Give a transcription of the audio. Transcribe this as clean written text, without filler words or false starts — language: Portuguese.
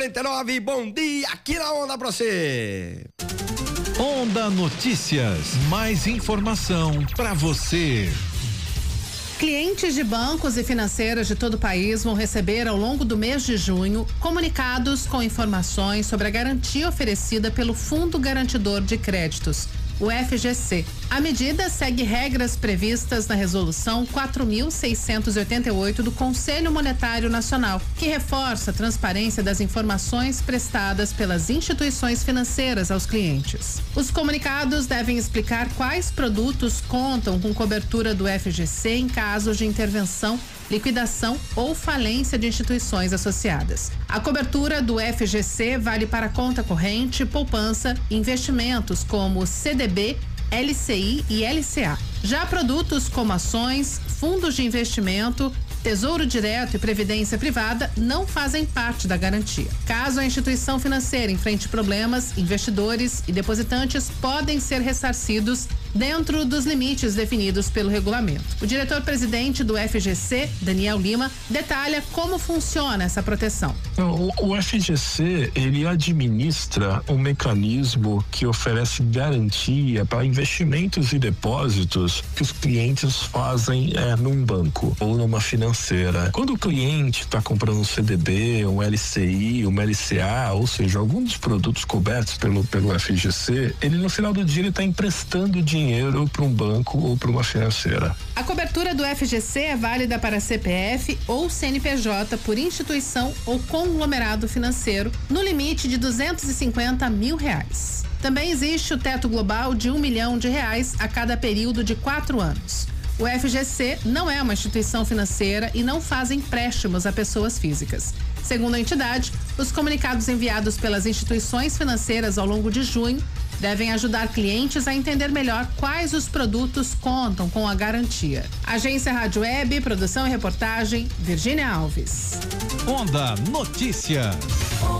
49, bom dia, aqui na Onda pra você. Onda Notícias, mais informação pra você. Clientes de bancos e financeiras de todo o país vão receber ao longo do mês de junho comunicados com informações sobre a garantia oferecida pelo Fundo Garantidor de Créditos, o FGC. A medida segue regras previstas na Resolução 4.688 do Conselho Monetário Nacional, que reforça a transparência das informações prestadas pelas instituições financeiras aos clientes. Os comunicados devem explicar quais produtos contam com cobertura do FGC em casos de intervenção, liquidação ou falência de instituições associadas. A cobertura do FGC vale para conta corrente, poupança, investimentos como CDB, LCI e LCA. Já produtos como ações, fundos de investimento, Tesouro Direto e Previdência Privada não fazem parte da garantia. Caso a instituição financeira enfrente problemas, investidores e depositantes podem ser ressarcidos dentro dos limites definidos pelo regulamento. O diretor-presidente do FGC, Daniel Lima, detalha como funciona essa proteção. O FGC, ele administra um mecanismo que oferece garantia para investimentos e depósitos que os clientes fazem num banco ou numa financeira. Quando o cliente está comprando um CDB, um LCI, uma LCA, ou seja, algum dos produtos cobertos pelo FGC, ele no final do dia ele está emprestando dinheiro para um banco ou para uma financeira. A cobertura do FGC é válida para CPF ou CNPJ por instituição ou conglomerado financeiro no limite de R$250 mil. Também existe o teto global de R$1 milhão a cada período de 4 anos. O FGC não é uma instituição financeira e não faz empréstimos a pessoas físicas. Segundo a entidade, os comunicados enviados pelas instituições financeiras ao longo de junho devem ajudar clientes a entender melhor quais os produtos contam com a garantia. Agência Rádio Web, produção e reportagem, Virgínia Alves. Onda Notícias.